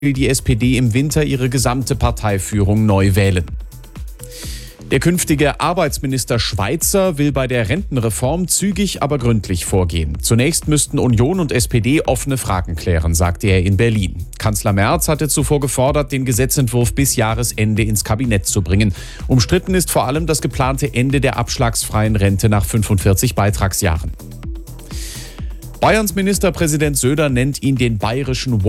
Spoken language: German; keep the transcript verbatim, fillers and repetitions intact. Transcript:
will die S P D im Winter ihre gesamte Parteiführung neu wählen. Der künftige Arbeitsminister Schweizer will bei der Rentenreform zügig, aber gründlich vorgehen. Zunächst müssten Union und S P D offene Fragen klären, sagte er in Berlin. Kanzler Merz hatte zuvor gefordert, den Gesetzentwurf bis Jahresende ins Kabinett zu bringen. Umstritten ist vor allem das geplante Ende der abschlagsfreien Rente nach fünfundvierzig Beitragsjahren. Bayerns Ministerpräsident Söder nennt ihn den bayerischen